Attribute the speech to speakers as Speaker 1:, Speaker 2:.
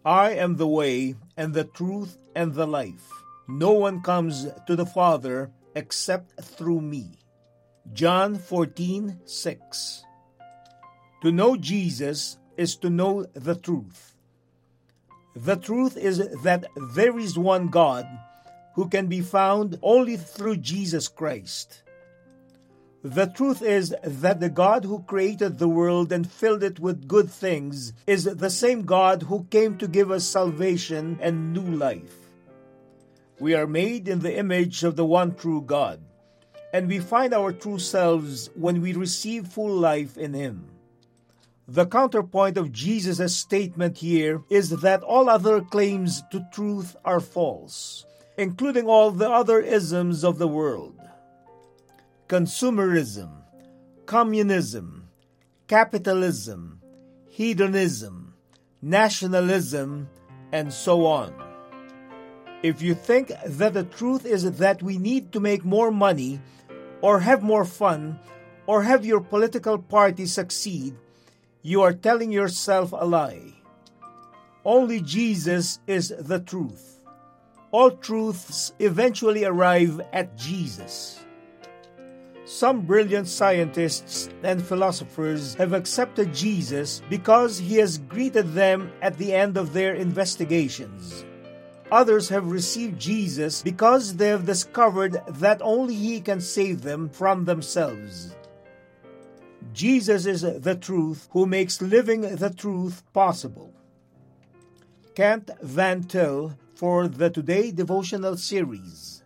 Speaker 1: I am the way, and the truth, and the life. No one comes to the Father except through me. John 14:6. To know Jesus is to know the truth. The truth is that there is one God who can be found only through Jesus Christ. The truth is that the God who created the world and filled it with good things is the same God who came to give us salvation and new life. We are made in the image of the one true God, and we find our true selves when we receive full life in Him. The counterpoint of Jesus' statement here is that all other claims to truth are false, including all the other isms of the world. Consumerism, communism, capitalism, hedonism, nationalism, and so on. If you think that the truth is that we need to make more money, or have more fun, or have your political party succeed, you are telling yourself a lie. Only Jesus is the truth. All truths eventually arrive at Jesus. Some brilliant scientists and philosophers have accepted Jesus because He has greeted them at the end of their investigations. Others have received Jesus because they have discovered that only He can save them from themselves. Jesus is the truth who makes living the truth possible. Kent Van Til for the Today Devotional Series.